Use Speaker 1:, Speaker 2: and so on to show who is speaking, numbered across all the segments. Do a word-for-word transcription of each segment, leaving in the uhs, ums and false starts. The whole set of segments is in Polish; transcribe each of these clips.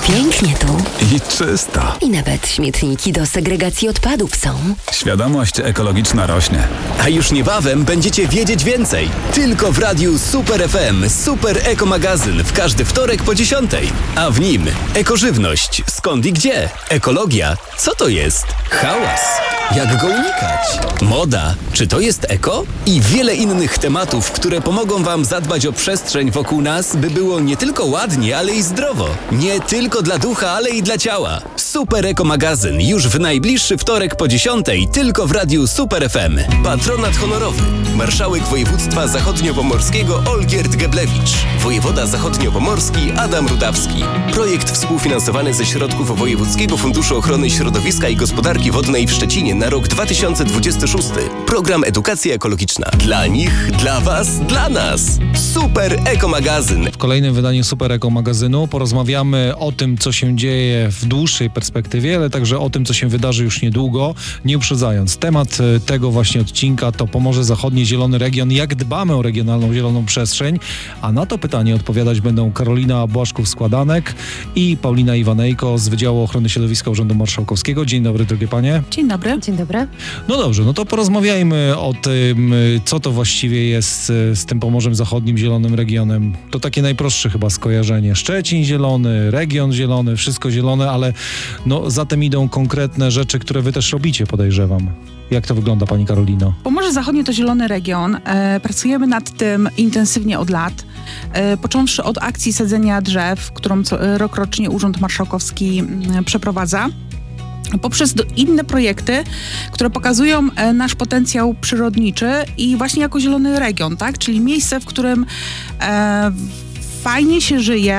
Speaker 1: Pięknie tu.
Speaker 2: I czysto.
Speaker 1: I nawet śmietniki do segregacji odpadów są.
Speaker 2: Świadomość ekologiczna rośnie.
Speaker 3: A już niebawem będziecie wiedzieć więcej. Tylko w radiu Super F M Super Eko Magazyn w każdy wtorek po dziesiątej. A w nim ekożywność. Skąd i gdzie? Ekologia. Co to jest? Hałas. Jak go unikać? Moda. Czy to jest eko? I wiele innych tematów, które pomogą Wam zadbać o przestrzeń wokół nas, by było nie tylko ładnie, ale i zdrowo. Nie tylko dla ducha, ale i dla ciała. Super Eko Magazyn już w najbliższy wtorek po dziesiątej tylko w radiu Super F M. Patronat honorowy. Marszałek województwa zachodniopomorskiego Olgierd Geblewicz. Wojewoda zachodniopomorski Adam Rudawski. Projekt współfinansowany ze środków Wojewódzkiego Funduszu Ochrony Środowiska i Gospodarki Wodnej w Szczecinie na rok dwa tysiące dwudziesty szósty. Program Edukacja Ekologiczna. Dla nich, dla Was, dla nas. Super Eko Magazyn.
Speaker 4: W kolejnym wydaniu Super Eko Magazynu porozmawiamy o tym, co się dzieje w dłuższej perspektywie, ale także o tym, co się wydarzy już niedługo, nie uprzedzając. Temat tego właśnie odcinka to Pomorze Zachodnie, Zielony Region. Jak dbamy o regionalną zieloną przestrzeń? A na to pytanie odpowiadać będą Karolina Błaszków-Składanek i Paulina Iwanejko z Wydziału Ochrony Środowiska Urzędu Marszałkowskiego. Dzień dobry, drogie panie.
Speaker 5: Dzień dobry.
Speaker 1: Dzień dobry.
Speaker 4: No dobrze, no to porozmawiajmy o tym, co to właściwie jest z tym Pomorzem Zachodnim, Zielonym Regionem. To takie najprostsze chyba skojarzenie. Szczecin zielony, region zielony, wszystko zielone, ale no za tym idą konkretne rzeczy, które wy też robicie, podejrzewam. Jak to wygląda, pani Karolino?
Speaker 5: Pomorze Zachodnie to zielony region. E, pracujemy nad tym intensywnie od lat. E, począwszy od akcji sadzenia drzew, którą co, rokrocznie Urząd Marszałkowski m, przeprowadza. Poprzez do, inne projekty, które pokazują e, nasz potencjał przyrodniczy i właśnie jako zielony region, tak? Czyli miejsce, w którym e, fajnie się żyje.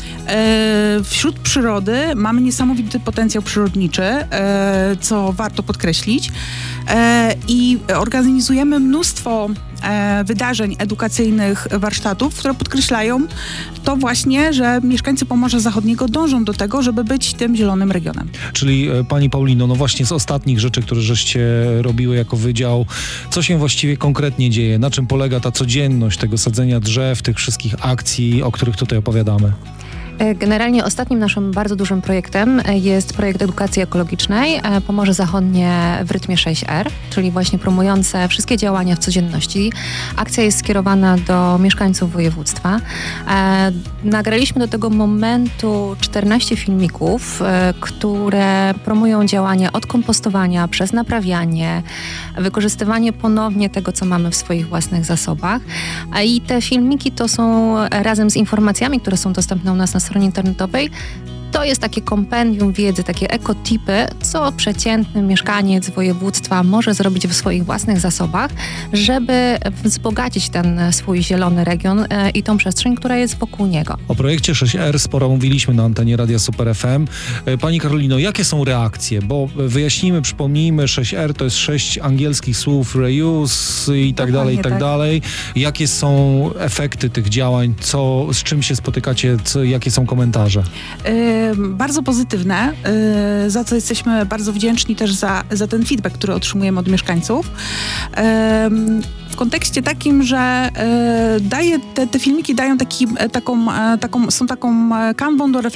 Speaker 5: E, wśród przyrody mamy niesamowity potencjał przyrodniczy, e, co warto podkreślić. E, I organizujemy mnóstwo e, wydarzeń edukacyjnych, warsztatów, które podkreślają to właśnie, że mieszkańcy Pomorza Zachodniego dążą do tego, żeby być tym zielonym regionem.
Speaker 4: Czyli e, pani Paulino, no właśnie z ostatnich rzeczy, które żeście robiły jako wydział, co się właściwie konkretnie dzieje? Na czym polega ta codzienność tego sadzenia drzew, tych wszystkich akcji, o których tutaj opowiadamy?
Speaker 6: Generalnie ostatnim naszym bardzo dużym projektem jest projekt edukacji ekologicznej Pomorze Zachodnie w rytmie sześć R, czyli właśnie promujące wszystkie działania w codzienności. Akcja jest skierowana do mieszkańców województwa. E, nagraliśmy do tego momentu czternaście filmików, e, które promują działania od kompostowania przez naprawianie, wykorzystywanie ponownie tego, co mamy w swoich własnych zasobach. A i te filmiki to są razem z informacjami, które są dostępne u nas na stronie internetowej. To jest takie kompendium wiedzy, takie ekotipy, co przeciętny mieszkaniec województwa może zrobić w swoich własnych zasobach, żeby wzbogacić ten swój zielony region e, i tą przestrzeń, która jest wokół niego.
Speaker 4: O projekcie sześć R sporo mówiliśmy na antenie Radia Super F M. E, Pani Karolino, jakie są reakcje? Bo wyjaśnijmy, przypomnijmy, sześć R to jest sześć angielskich słów, reuse i tak dalej, i tak,
Speaker 5: tak
Speaker 4: dalej. Jakie są efekty tych działań? Co, z czym się spotykacie? Co, jakie są komentarze?
Speaker 5: Y- Bardzo pozytywne, yy, za co jesteśmy bardzo wdzięczni też za, za ten feedback, który otrzymujemy od mieszkańców. Yy, w kontekście takim, że yy, daje, te, te filmiki dają taki, taką, taką, są taką kanwą do refleksji